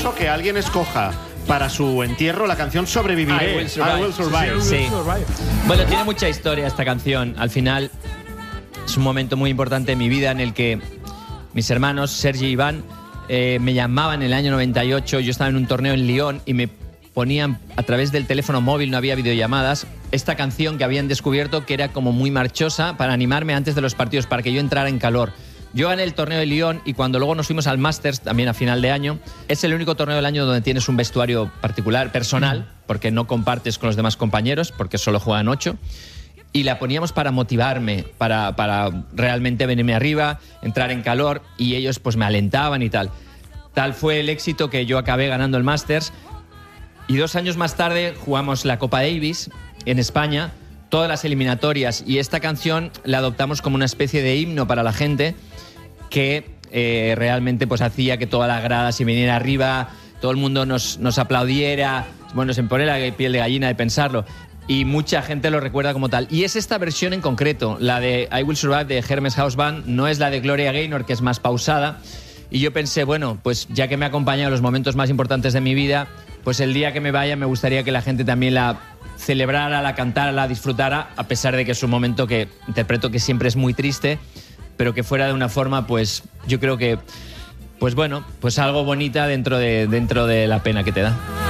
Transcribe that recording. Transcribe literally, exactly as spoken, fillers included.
curioso que alguien escoja para su entierro la canción Sobreviviré. I Will Survive. I Will Survive. Sí, sí, sí. Bueno, tiene mucha historia esta canción. Al final es un momento muy importante en mi vida en el que mis hermanos, Sergi y Iván, eh, me llamaban en el año noventa y ocho. Yo estaba en un torneo en Lyon y me ponían a través del teléfono móvil, no había videollamadas, esta canción que habían descubierto que era como muy marchosa para animarme antes de los partidos, para que yo entrara en calor. Yo gané el torneo de Lyon y cuando luego nos fuimos al Masters, también a final de año, es el único torneo del año donde tienes un vestuario particular, personal, porque no compartes con los demás compañeros, porque solo juegan ocho. Y la poníamos para motivarme, para, para realmente venirme arriba, entrar en calor, y ellos pues me alentaban y tal. Tal fue el éxito que yo acabé ganando el Masters. Y dos años más tarde jugamos la Copa Davis en España, todas las eliminatorias, y esta canción la adoptamos como una especie de himno para la gente que eh, realmente pues hacía que toda la grada se viniera arriba, todo el mundo nos, nos aplaudiera. Bueno, se me pone la piel de gallina de pensarlo. Y mucha gente lo recuerda como tal. Y es esta versión en concreto, la de I Will Survive de Hermes House Band, no es la de Gloria Gaynor, que es más pausada. Y yo pensé, bueno, pues ya que me ha acompañado en los momentos más importantes de mi vida, pues el día que me vaya me gustaría que la gente también la celebrara, la cantara, la disfrutara, a pesar de que es un momento que interpreto que siempre es muy triste, pero que fuera de una forma, pues yo creo que, pues bueno, pues algo bonita dentro de, dentro de la pena que te da.